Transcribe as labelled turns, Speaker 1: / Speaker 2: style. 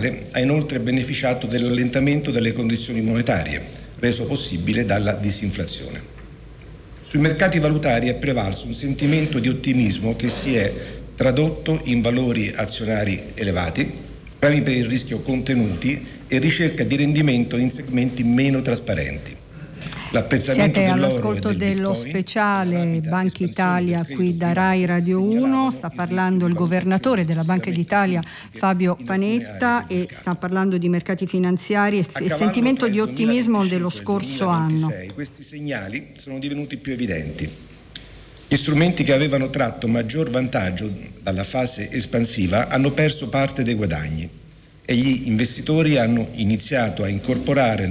Speaker 1: nazionale ha inoltre beneficiato dell'allentamento delle condizioni monetarie, reso possibile dalla disinflazione. Sui mercati valutari è prevalso un sentimento di ottimismo che si è tradotto in valori azionari elevati, premi per il rischio contenuti e ricerca di rendimento in segmenti meno trasparenti.
Speaker 2: Siete all'ascolto dello speciale Banca Italia qui da Rai Radio 1, sta parlando il governatore della Banca d'Italia Fabio Panetta e sta parlando di mercati finanziari e sentimento di ottimismo dello scorso anno.
Speaker 1: Questi segnali sono divenuti più evidenti. Gli strumenti che avevano tratto maggior vantaggio dalla fase espansiva hanno perso parte dei guadagni e gli investitori hanno iniziato a incorporare